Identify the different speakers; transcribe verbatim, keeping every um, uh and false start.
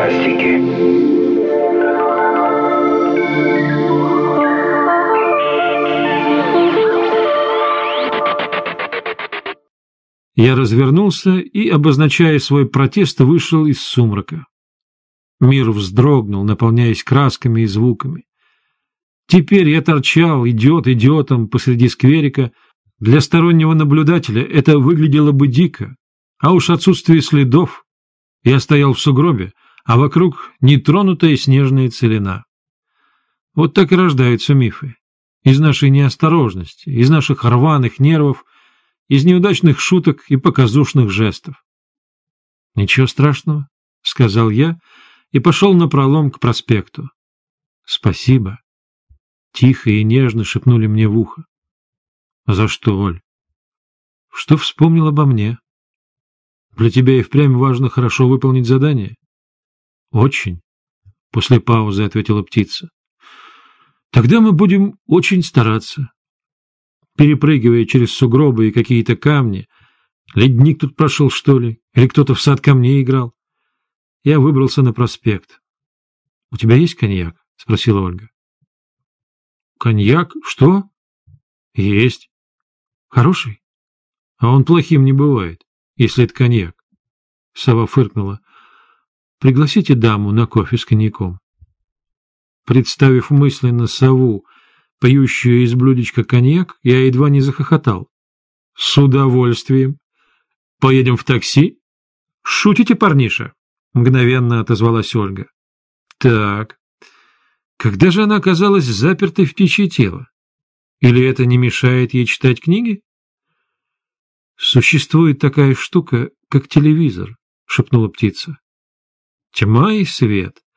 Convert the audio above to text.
Speaker 1: фантастики.
Speaker 2: Я развернулся и, обозначая свой протест, вышел из сумрака. Мир вздрогнул, наполняясь красками и звуками. Теперь я торчал, идиот идиотом, посреди скверика. Для стороннего наблюдателя это выглядело бы дико, а уж отсутствие следов. Я стоял в сугробе, а вокруг нетронутая снежная целина. Вот так и рождаются мифы. Из нашей неосторожности, из наших рваных нервов, из неудачных шуток и показушных жестов. — Ничего страшного, — сказал я и пошел напролом к проспекту. — Спасибо. Тихо и нежно шепнули мне в ухо. — За что, Оль? — Что вспомнил обо мне. Для тебя и впрямь важно хорошо выполнить задание? — Очень, — после паузы ответила птица. — Тогда мы будем очень стараться. Перепрыгивая через сугробы и какие-то камни, ледник тут прошел, что ли, или кто-то в сад камней играл, я выбрался на проспект. — У тебя есть коньяк? — спросила Ольга. — Коньяк? Что? — Есть. — Хороший? — А он плохим не бывает, если это коньяк. Сова фыркнула. — Пригласите даму на кофе с коньяком. Представив мысленно сову, пьющую из блюдечка коньяк, я едва не захохотал. — С удовольствием. Поедем в такси? — Шутите, парниша? — мгновенно отозвалась Ольга. — Так. Когда же она оказалась запертой в птичье тело? Или это не мешает ей читать книги? — Существует такая штука, как телевизор, — шепнула птица. — Тьма и свет.